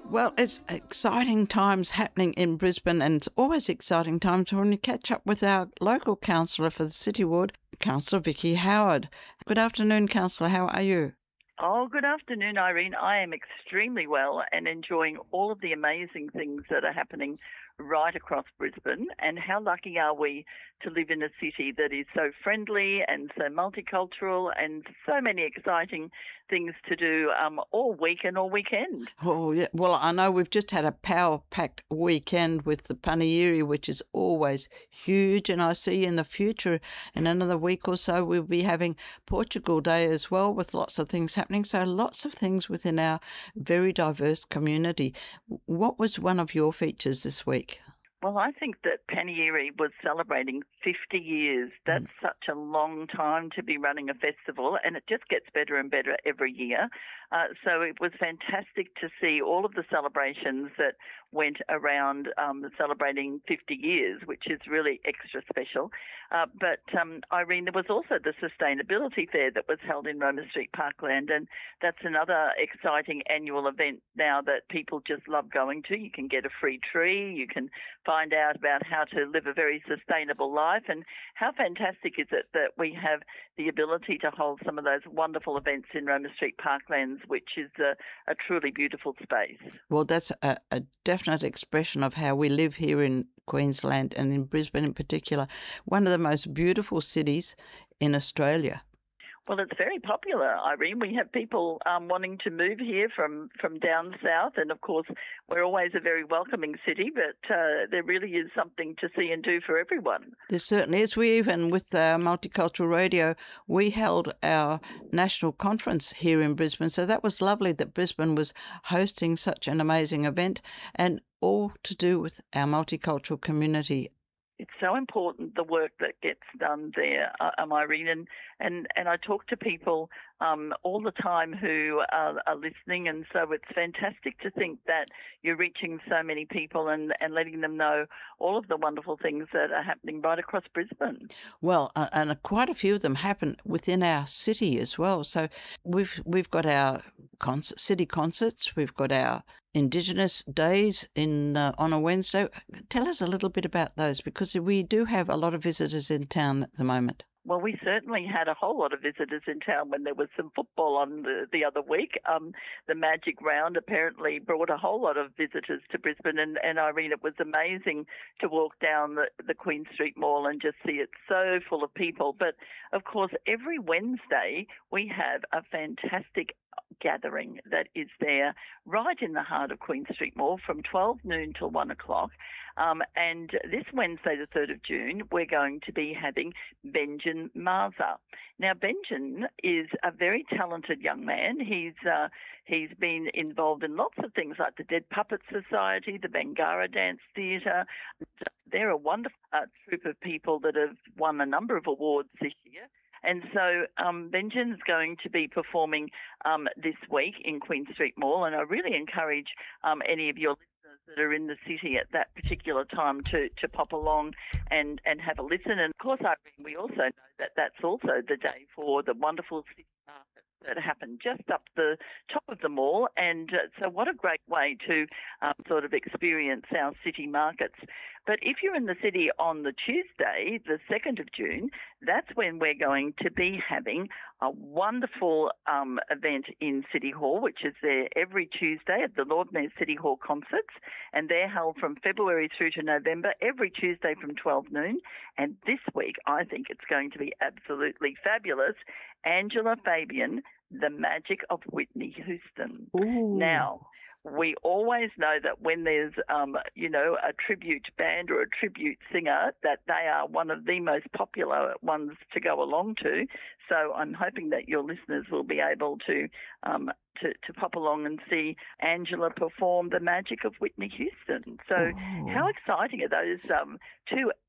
Well, it's exciting times happening in Brisbane, and it's always exciting times when we catch up with our local councillor for the City Ward, Councillor Vicky Howard. Good afternoon, Councillor. How are you? Oh, good afternoon, Irene. I am extremely well and enjoying all of the amazing things that are happening right across Brisbane. And how lucky are we to live in a city that is so friendly and so multicultural and so many exciting things to do all week and all weekend. Oh, yeah. Well, I know we've just had a power-packed weekend with the Panieri, which is always huge. And I see in the future, in another week or so, we'll be having Portugal Day as well, with lots of things happening. So lots of things within our very diverse community. What was one of your features this week? Well, I think that Panieri was celebrating 50 years. That's such a long time to be running a festival, and it just gets better and better every year. So it was fantastic to see all of the celebrations that went around celebrating 50 years, which is really extra special. But Irene, there was also the Sustainability Fair that was held in Roma Street Parkland, and that's another exciting annual event now that people just love going to. You can get a free tree, you can find out about how to live a very sustainable life, and how fantastic is it that we have the ability to hold some of those wonderful events in Roma Street Parklands, which is a truly beautiful space. Well, that's a definite expression of how we live here in Queensland and in Brisbane in particular, one of the most beautiful cities in Australia. Well, it's very popular, Irene. We have people wanting to move here from down south, and of course, we're always a very welcoming city, but there really is something to see and do for everyone. There certainly is. We even, with Multicultural Radio, we held our national conference here in Brisbane, so that was lovely that Brisbane was hosting such an amazing event, and all to do with our multicultural community. It's so important, the work that gets done there, Irene, and I talk to people all the time who are listening, and so it's fantastic to think that you're reaching so many people and letting them know all of the wonderful things that are happening right across Brisbane. Well, and quite a few of them happen within our city as well. So we've got our city concerts, we've got our Indigenous days on a Wednesday. Tell us a little bit about those, because we do have a lot of visitors in town at the moment. Well, we certainly had a whole lot of visitors in town when there was some football on the other week. The Magic Round apparently brought a whole lot of visitors to Brisbane, and Irene, it was amazing to walk down the Queen Street Mall and just see it so full of people. But, of course, every Wednesday we have a fantastic gathering that is there right in the heart of Queen Street Mall from 12 noon till 1 o'clock. And this Wednesday, the 3rd of June, we're going to be having Benjamin Marza. Now, Benjamin is a very talented young man. He's been involved in lots of things like the Dead Puppet Society, the Bangarra Dance Theatre. They're a wonderful troupe of people that have won a number of awards this year. And so Benjamin's going to be performing this week in Queen Street Mall, and I really encourage any of your listeners that are in the city at that particular time to pop along and have a listen. And, of course, Irene, we also know that that's also the day for the wonderful city markets that happen just up the top of the mall. And so what a great way to sort of experience our city markets. But if you're in the city on the Tuesday, the 2nd of June, that's when we're going to be having a wonderful event in City Hall, which is there every Tuesday at the Lord Mayor City Hall concerts. And they're held from February through to November, every Tuesday from 12 noon. And this week, I think it's going to be absolutely fabulous. Angela Fabian, The Magic of Whitney Houston. Ooh. Now, we always know that when there's, a tribute band or a tribute singer, that they are one of the most popular ones to go along to. So I'm hoping that your listeners will be able to pop along and see Angela perform The Magic of Whitney Houston. So how exciting are those two